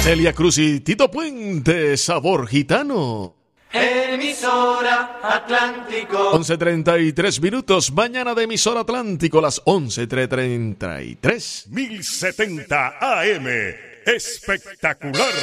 Celia Cruz y Tito Puente, Sabor Gitano. Emisora Atlántico. 11:33 minutos, mañana de Emisora Atlántico, las 11:33. 1070 AM, espectacular.